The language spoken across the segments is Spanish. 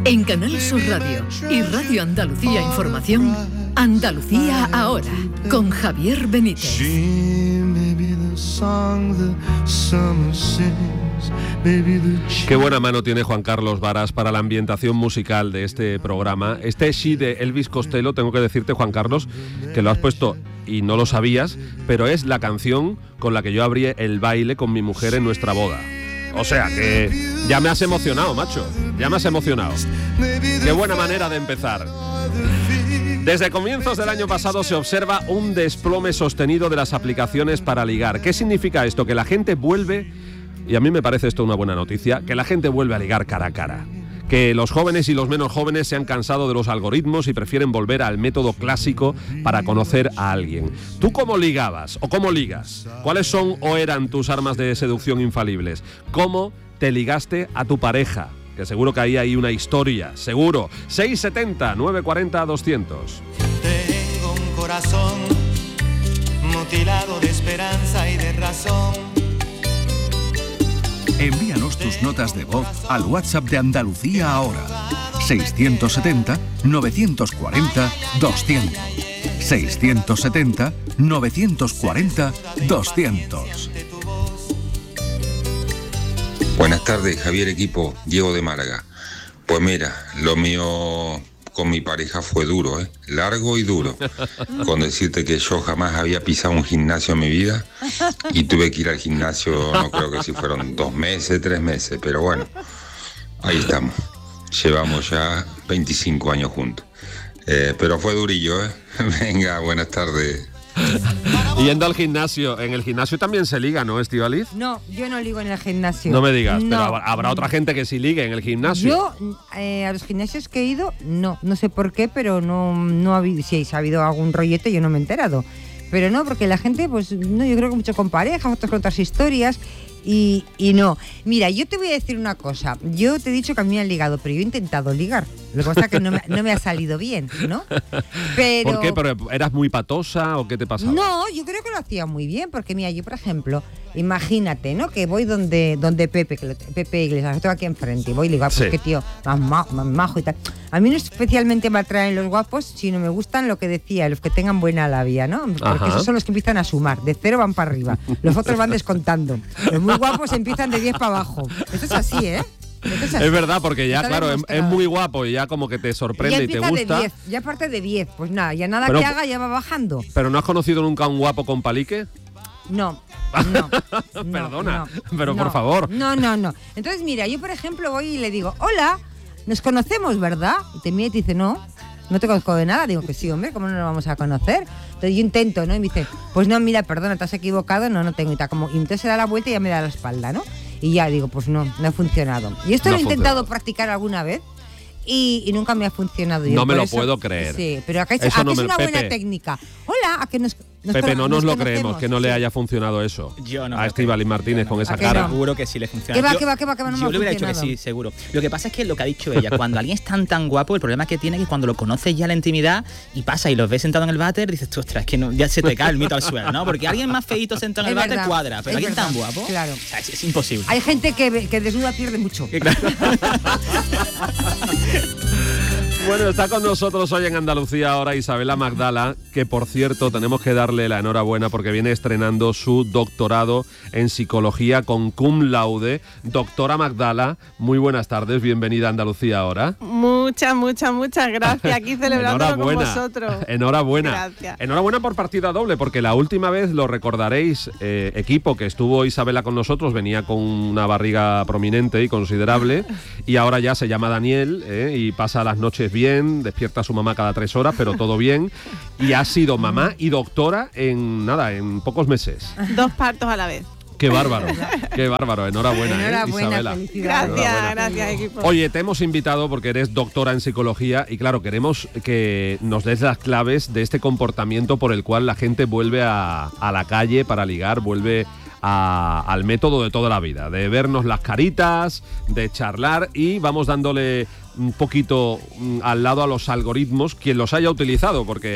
En Canal Sur Radio y Radio Andalucía Información, Andalucía Ahora, con Javier Benítez. Qué buena mano tiene Juan Carlos Varas para la ambientación musical de este programa. Este She de Elvis Costello, tengo que decirte, Juan Carlos, que lo has puesto y no lo sabías, pero es la canción con la que yo abrí el baile con mi mujer en nuestra boda. O sea que ya me has emocionado, macho. Ya me has emocionado. Qué buena manera de empezar. Desde comienzos del año pasado se observa un desplome sostenido de las aplicaciones para ligar. ¿Qué significa esto? Que la gente vuelve, y a mí me parece esto una buena noticia, que la gente vuelve a ligar cara a cara. Que los jóvenes y los menos jóvenes se han cansado de los algoritmos y prefieren volver al método clásico para conocer a alguien. ¿Tú cómo ligabas o cómo ligas? ¿Cuáles son o eran tus armas de seducción infalibles? ¿Cómo te ligaste a tu pareja? Que seguro que ahí hay una historia, seguro. 670 940 200. Tengo un corazón mutilado de esperanza y de razón. Envíanos tus notas de voz al WhatsApp de Andalucía Ahora. 670-940-200. 670-940-200. Buenas tardes, Javier, equipo. Diego de Málaga. Pues mira, lo mío con mi pareja fue duro, largo y duro. Con decirte que yo jamás había pisado un gimnasio en mi vida y tuve que ir al gimnasio, no creo que si fueron 2 meses, 3 meses, pero bueno, ahí estamos. Llevamos ya 25 años juntos. Pero fue durillo, Venga, buenas tardes. Yendo al gimnasio, en el gimnasio también se liga, ¿no, Estíbaliz? No, yo no ligo en el gimnasio. No me digas, no. Pero habrá otra gente que sí ligue en el gimnasio. Yo, a los gimnasios que he ido, no sé por qué, pero no ha habido, si ha habido algún rollete, yo no me he enterado. Pero no, porque la gente, pues, no, yo creo que mucho con parejas, otros con otras historias. Y no. Mira, yo te voy a decir una cosa. Yo te he dicho que a mí me han ligado, pero yo he intentado ligar. Lo que pasa es que no me ha salido bien, ¿no? Pero, ¿por qué? ¿Pero eras muy patosa o qué te pasaba? No, yo creo que lo hacía muy bien, porque mira, yo, por ejemplo, imagínate, ¿no? Que voy donde Pepe, Pepe Iglesias, lo tengo aquí enfrente, y voy y le digo, pues qué tío, más majo y tal. A mí no especialmente me atraen los guapos, sino me gustan lo que decía, los que tengan buena labia, ¿no? Porque Ajá. esos son los que empiezan a sumar, de 0 van para arriba, los otros van descontando. Los muy guapos empiezan de 10 para abajo. Eso es así, ¿eh? Es verdad, porque ya, está claro, demostrado. es muy guapo y ya como que te sorprende ya y te empieza gusta. De 10, ya parte de 10, pues nada, ya nada Pero, que haga ya va bajando. ¿Pero no has conocido nunca a un guapo con palique? No. Perdona, pero no, por favor. No. Entonces, mira, yo por ejemplo voy y le digo, hola, nos conocemos, ¿verdad? Y te mira y te dice, no te conozco de nada. Digo que sí, hombre, ¿cómo no nos vamos a conocer? Entonces yo intento, ¿no? Y me dice, pues no, mira, perdona, te has equivocado, no tengo. Y entonces se da la vuelta y ya me da la espalda, ¿no? Y ya digo, pues no ha funcionado. Y esto lo he intentado practicar alguna vez y nunca me ha funcionado. No me lo puedo creer. Sí, pero acá es una buena técnica. Hola, a que nos Pepe, no nos lo conocemos. creemos que no le haya funcionado eso. Yo no. A Estíbaliz Martínez con esa cara. Seguro que sí le funciona. ¿Qué va? No yo le hubiera dicho que sí, seguro. Lo que pasa es que lo que ha dicho ella, cuando alguien es tan guapo, el problema que tiene es que cuando lo conoces ya en la intimidad y pasa y los ves sentado en el váter, dices, tú, ostras, es que no, ya se te cae el mito al suelo, ¿no? Porque alguien más feíto sentado en el váter cuadra, pero alguien tan guapo, claro. O sea, es imposible. Hay gente que desnuda pierde mucho. Bueno, está con nosotros hoy en Andalucía Ahora Isabela Magdala, que por cierto tenemos que darle la enhorabuena porque viene estrenando su doctorado en psicología con cum laude. Doctora Magdala, muy buenas tardes, bienvenida a Andalucía Ahora. Muchas gracias, aquí celebrándolo con vosotros. Enhorabuena. Gracias. Enhorabuena por partida doble, porque la última vez, lo recordaréis, equipo que estuvo Isabela con nosotros, venía con una barriga prominente y considerable, y ahora ya se llama Daniel, y pasa las noches bien, despierta a su mamá cada 3 horas, pero todo bien, y ha sido mamá y doctora en pocos meses. 2 partos a la vez. Qué bárbaro, enhorabuena, Isabela. Gracias, equipo. Oye, te hemos invitado porque eres doctora en psicología y claro, queremos que nos des las claves de este comportamiento por el cual la gente vuelve a la calle para ligar, vuelve al método de toda la vida, de vernos las caritas, de charlar, y vamos dándole un poquito al lado a los algoritmos, quien los haya utilizado, porque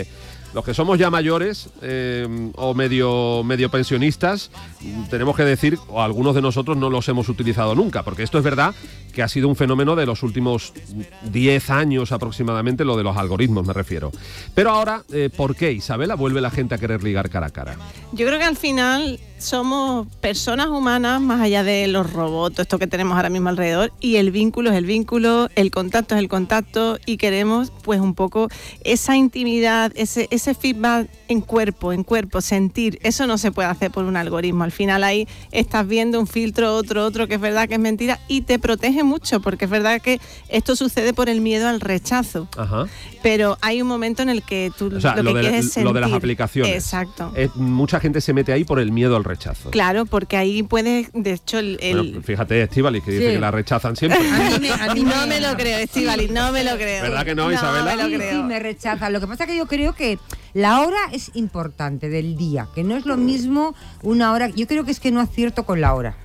los que somos ya mayores o medio pensionistas, tenemos que decir, o algunos de nosotros no los hemos utilizado nunca, porque esto es verdad que ha sido un fenómeno de los últimos 10 años aproximadamente, lo de los algoritmos me refiero. Pero ahora, ¿por qué, Isabela, vuelve la gente a querer ligar cara a cara? Yo creo que al final somos personas humanas más allá de los robots, esto que tenemos ahora mismo alrededor, y el vínculo es el vínculo, el contacto es el contacto, y queremos pues un poco esa intimidad, ese feedback en cuerpo, sentir. Eso no se puede hacer por un algoritmo. Al final ahí estás viendo un filtro, otro que es verdad que es mentira, y te protege mucho, porque es verdad que esto sucede por el miedo al rechazo. Ajá. Pero hay un momento en el que tú lo que quieres es sentir. Lo de las aplicaciones. Exacto. Mucha gente se mete ahí por el miedo al rechazo. Claro, porque ahí puedes, de hecho, Bueno, fíjate, Estíbaliz, que dice que la rechazan siempre. A mí no me lo creo, Estíbaliz, no me lo creo. ¿Verdad que no, Isabela? No me lo creo. Sí, me rechazan. Lo que pasa es que yo creo que la hora es importante del día, que no es lo mismo una hora. Yo creo que es que no acierto con la hora.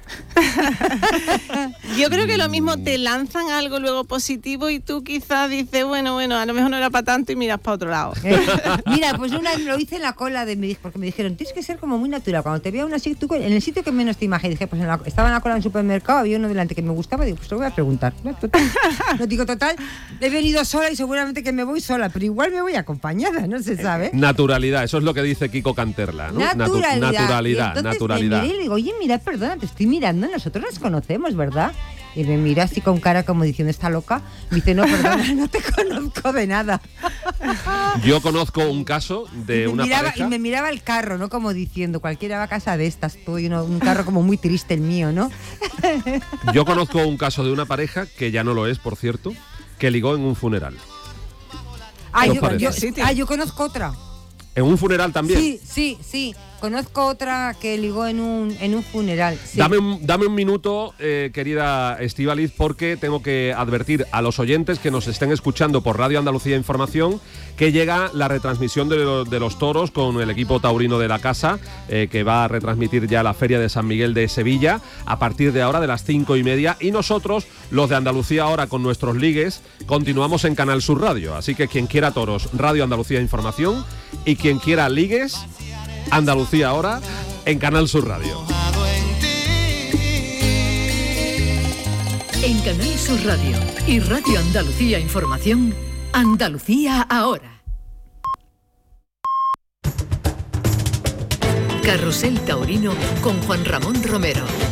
Yo creo que lo mismo te lanzan algo luego positivo y tú quizás dices, bueno, a lo mejor no era para tanto y miras para otro lado. Mira, pues una lo hice en la cola porque me dijeron, tienes que ser como muy natural. Cuando te vea una así, tú en el sitio que menos te imaginas, dije, pues estaba en la cola en el supermercado, había uno delante que me gustaba, digo, pues te lo voy a preguntar. Total, he venido sola y seguramente que me voy sola, pero igual me voy acompañada, no se sabe. Naturalidad, eso es lo que dice Kiko Canterla, ¿no? Naturalidad. Me miré y le digo, oye, mira, perdona, te estoy mirando, nosotros nos conocemos, ¿verdad? Y me mira así con cara como diciendo, ¿está loca? Me dice, no, perdona, no te conozco de nada. Yo conozco un caso de una pareja. Y me miraba el carro, ¿no? Como diciendo, cualquiera va a casa de estas, tú y un carro como muy triste el mío, ¿no? Yo conozco un caso de una pareja, que ya no lo es, por cierto, que ligó en un funeral. Yo conozco otra. ¿En un funeral también? Sí. Conozco otra que ligó en un funeral. Sí. Dame un minuto, querida Estíbaliz, porque tengo que advertir a los oyentes que nos estén escuchando por Radio Andalucía Información que llega la retransmisión de los toros con el equipo taurino de la casa, que va a retransmitir ya la Feria de San Miguel de Sevilla a partir de ahora de las 5:30. Y nosotros, los de Andalucía Ahora, con nuestros ligues, continuamos en Canal Sur Radio. Así que quien quiera toros, Radio Andalucía Información, y quien quiera ligues, Andalucía Ahora en Canal Sur Radio. En Canal Sur Radio y Radio Andalucía Información, Andalucía Ahora. Carrusel Taurino con Juan Ramón Romero.